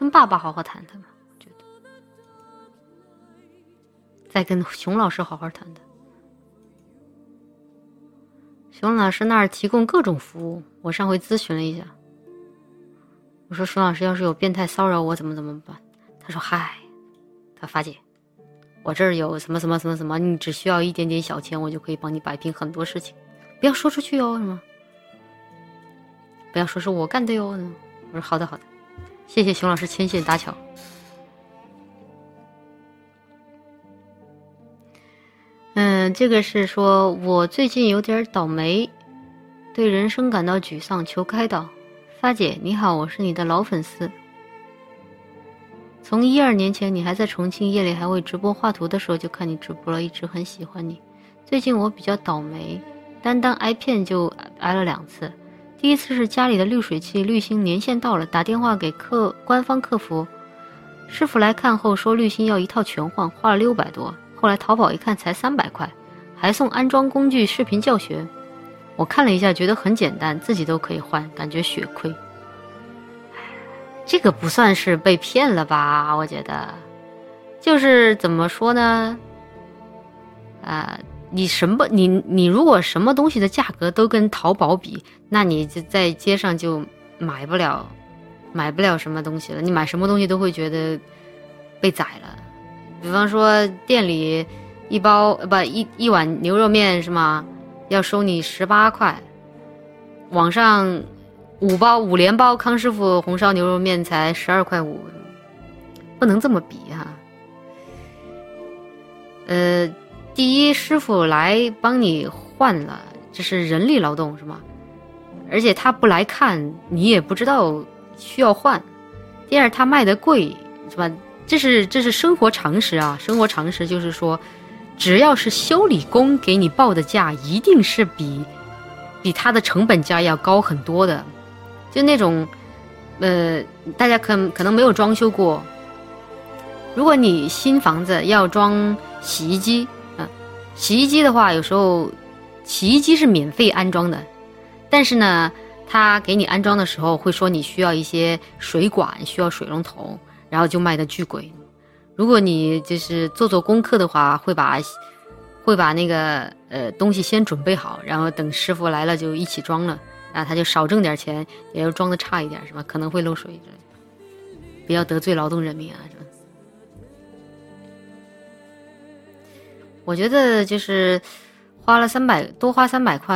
跟爸爸好好谈谈吧，我觉得。再跟熊老师好好谈谈。熊老师那儿提供各种服务，我上回咨询了一下。我说熊老师要是有变态骚扰我怎么办？他说嗨，他发姐，我这儿有什么什么什么什么，你只需要一点点小钱，我就可以帮你摆平很多事情，不要说出去哦，什么？不要说是我干的哟。我说好的，谢谢熊老师牵线搭桥。这个是说我最近有点倒霉，对人生感到沮丧，求开导。发姐你好，我是你的老粉丝。从12年前你还在重庆，夜里还会直播画图的时候就看你直播了，一直很喜欢你。最近我比较倒霉，单挨骗就挨了2次。第一次是家里的滤水器滤芯年限到了，打电话给官方客服，师傅来看后说滤芯要一套全换，花了600多，后来淘宝一看才300块，还送安装工具视频教学。我看了一下觉得很简单，自己都可以换，感觉血亏。这个不算是被骗了吧，我觉得就是怎么说呢，你如果什么东西的价格都跟淘宝比，那你就在街上就买不了什么东西了，你买什么东西都会觉得被宰了。比方说店里一碗牛肉面是吗，要收你18块，网上5连包康师傅红烧牛肉面才12块5，不能这么比哈。第一，师傅来帮你换了，这是人力劳动是吗？而且他不来看，你也不知道需要换。第二，他卖的贵是吧？这是生活常识啊，生活常识就是说，只要是修理工给你报的价，一定是比他的成本价要高很多的。就那种，大家可能没有装修过。如果你新房子要装洗衣机，洗衣机的话，有时候洗衣机是免费安装的，但是呢，他给你安装的时候会说你需要一些水管，需要水龙头，然后就卖的巨贵。如果你就是做功课的话，会把那个东西先准备好，然后等师傅来了就一起装了。他就少挣点钱，也要装的差一点，是吧？可能会漏水之类的，不要得罪劳动人民啊，是吧？我觉得就是多花300块。